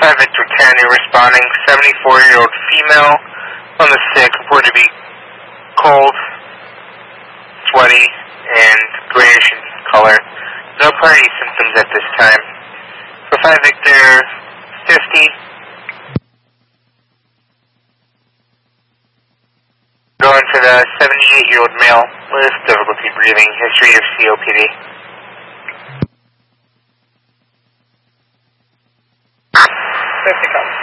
5 Victor 10, you're responding. 74-year-old female on the 6th, reported to be cold, sweaty, and grayish in color. No party symptoms at this time. For 5 Victor 50, going to the 78-year-old male with difficulty breathing, history of COPD. 50 comes.